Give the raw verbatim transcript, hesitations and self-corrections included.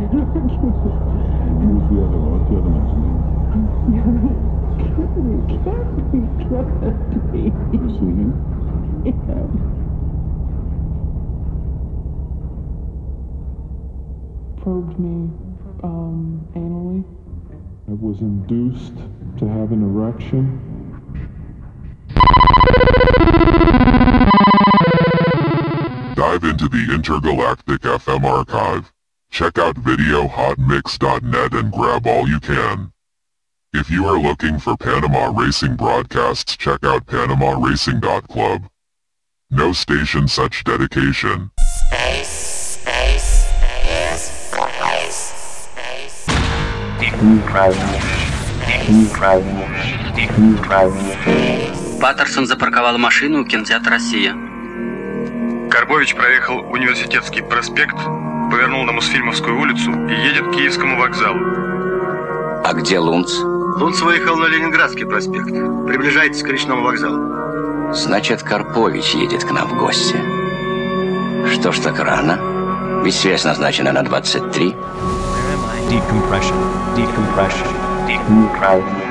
Who's the other one? What's the other one's name? You see him? Yeah. Probed me um, anally. I was induced to have an erection. Dive into the Intergalactic F M archive. Check out video hot mix dot net and grab all you can. If you are looking for Panama Racing broadcasts, check out panama racing dot club. No station such dedication. Space, space, is the place. Space. Паттерсон запарковал машину у кинотеатра «Россия». Карбович проехал Университетский проспект, повернул на Мосфильмовскую улицу и едет к Киевскому вокзалу. А где Лунц? Лунц выехал на Ленинградский проспект. Приближается к речному вокзалу. Значит, Карпович едет к нам в гости. Что ж так рано? Ведь связь назначена на двадцать три. Decompression. Decompression. Decompression.